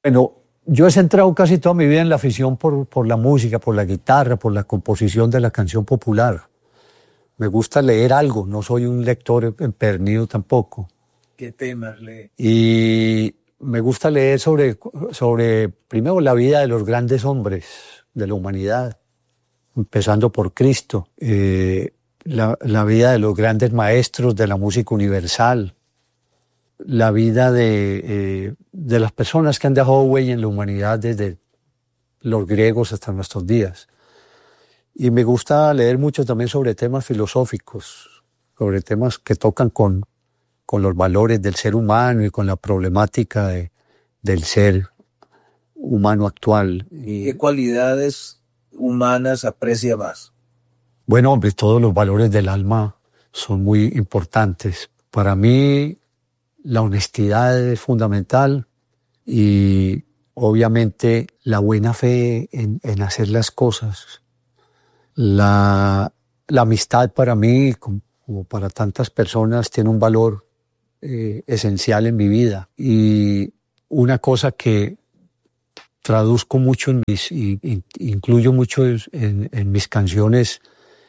Bueno, yo he centrado casi toda mi vida en la afición por la música, por la guitarra, por la composición de la canción popular. Me gusta leer algo, no soy un lector empedernido tampoco. ¿Qué temas lee? Y me gusta leer sobre primero la vida de los grandes hombres de la humanidad, empezando por Cristo, la vida de los grandes maestros de la música universal, la vida de las personas que han dejado huella en la humanidad desde los griegos hasta nuestros días. Y me gusta leer mucho también sobre temas filosóficos, sobre temas que tocan con los valores del ser humano y con la problemática del ser humano actual. ¿Qué cualidades humanas aprecia más? Bueno, hombre, todos los valores del alma son muy importantes. Para mí, la honestidad es fundamental y obviamente la buena fe en hacer las cosas. La amistad para mí, como para tantas personas, tiene un valor esencial en mi vida. Y una cosa que traduzco mucho incluyo mucho en mis canciones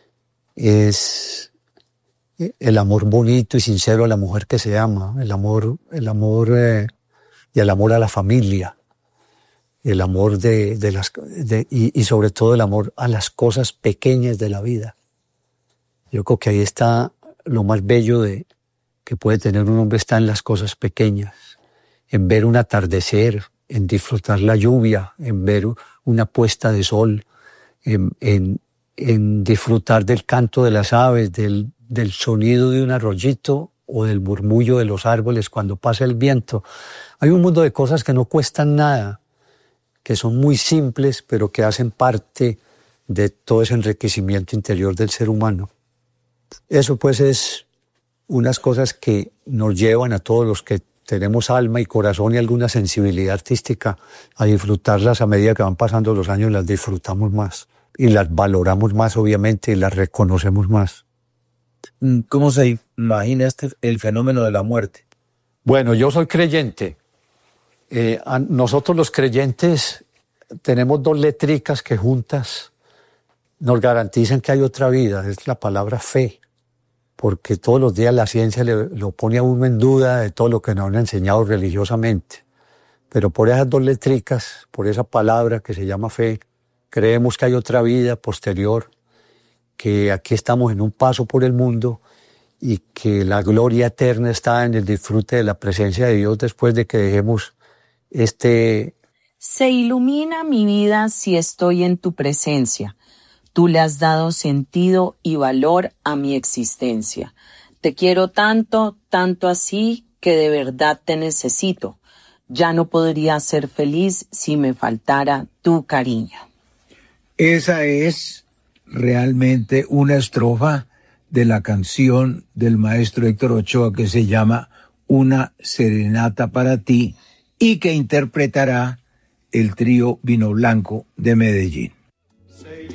es el amor bonito y sincero a la mujer que se ama, el amor y el amor a la familia, el amor y sobre todo el amor a las cosas pequeñas de la vida. Yo creo que ahí está lo más bello que puede tener un hombre, está en las cosas pequeñas, en ver un atardecer, en disfrutar la lluvia, en ver una puesta de sol, en disfrutar del canto de las aves, del sonido de un arroyito o del murmullo de los árboles cuando pasa el viento. Hay un mundo de cosas que no cuestan nada, que son muy simples, pero que hacen parte de todo ese enriquecimiento interior del ser humano. Eso pues es unas cosas que nos llevan a todos los que tenemos alma y corazón y alguna sensibilidad artística a disfrutarlas. A medida que van pasando los años las disfrutamos más y las valoramos más, obviamente, y las reconocemos más. ¿Cómo se imagina el fenómeno de la muerte? Bueno, yo soy creyente. Nosotros los creyentes tenemos dos letricas que juntas nos garantizan que hay otra vida. Es la palabra fe. Porque todos los días la ciencia lo pone a uno en duda de todo lo que nos han enseñado religiosamente. Pero por esas dos letricas, por esa palabra que se llama fe, creemos que hay otra vida posterior, que aquí estamos en un paso por el mundo y que la gloria eterna está en el disfrute de la presencia de Dios después de que dejemos Se ilumina mi vida si estoy en tu presencia. Tú le has dado sentido y valor a mi existencia. Te quiero tanto, tanto así, que de verdad te necesito. Ya no podría ser feliz si me faltara tu cariño. Esa es realmente una estrofa de la canción del maestro Héctor Ochoa que se llama Una serenata para ti y que interpretará el trío Vino Blanco de Medellín.